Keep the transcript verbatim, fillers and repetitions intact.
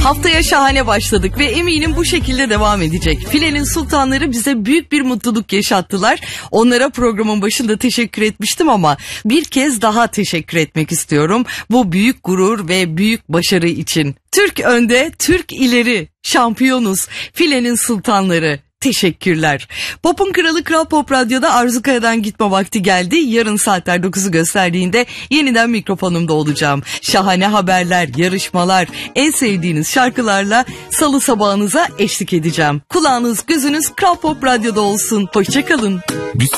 Haftaya şahane başladık ve eminim bu şekilde devam edecek. Filenin sultanları bize büyük bir mutluluk yaşattılar. Onlara programın başında teşekkür etmiştim ama bir kez daha teşekkür etmek istiyorum. Bu büyük gurur ve büyük başarı için. Türk önde, Türk ileri. Şampiyonuz. Filenin sultanları. Teşekkürler. Pop'un kralı Kral Pop Radyo'da Arzu Kaya'dan gitme vakti geldi. Yarın saatler dokuzu gösterdiğinde yeniden mikrofonumda olacağım. Şahane haberler, yarışmalar, en sevdiğiniz şarkılarla salı sabahınıza eşlik edeceğim. Kulağınız, gözünüz Kral Pop Radyo'da olsun. Hoşçakalın.